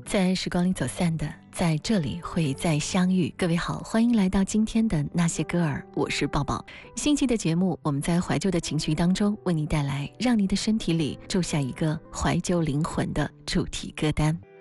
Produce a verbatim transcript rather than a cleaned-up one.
在时光里走散的，在这里会再相遇。各位好，欢迎来到今天的那些歌儿，我是抱抱。新期的节目，我们在怀旧的情绪当中，为你带来让你的身体里住下一个怀旧灵魂的主题歌单。